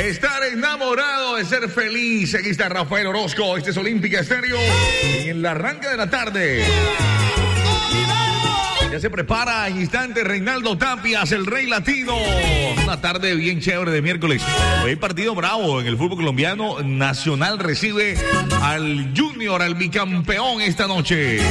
Estar enamorado de ser feliz. Aquí está Rafael Orozco. Este es Olímpica Estéreo. Y en el arranque de la tarde ya se prepara en instantes Reinaldo Tapias, el Rey Latino. Una tarde bien chévere de miércoles. Hoy hay partido bravo en el fútbol colombiano. Nacional recibe al Junior, al bicampeón esta noche.